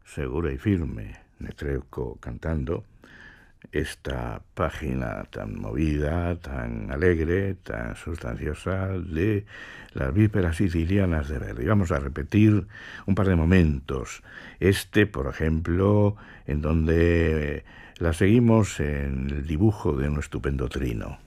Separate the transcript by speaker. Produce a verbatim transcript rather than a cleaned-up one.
Speaker 1: segura y firme, Netrebko cantando, esta página tan movida, tan alegre, tan sustanciosa de las vísperas sicilianas de Verdi. Vamos a repetir un par de momentos. Este, por ejemplo, en donde la seguimos en el dibujo de un estupendo trino.